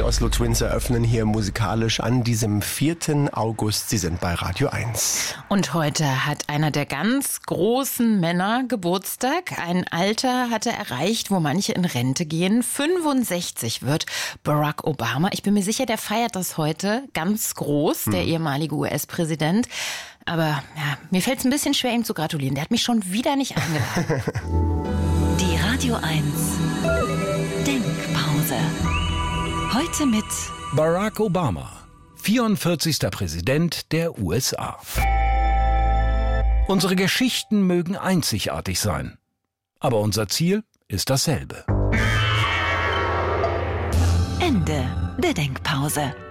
Oslo Twins eröffnen hier musikalisch an diesem 4. August. Sie sind bei Radio 1. Und heute hat einer der ganz großen Männer Geburtstag. Ein Alter hat er erreicht, wo manche in Rente gehen. 65 wird Barack Obama. Ich bin mir sicher, der feiert das heute ganz groß, der ehemalige US-Präsident. Aber ja, mir fällt es ein bisschen schwer, ihm zu gratulieren. Der hat mich schon wieder nicht eingeladen. Die Radio 1 Denkpause. Heute mit Barack Obama, 44. Präsident der USA. Unsere Geschichten mögen einzigartig sein, aber unser Ziel ist dasselbe. Ende der Denkpause.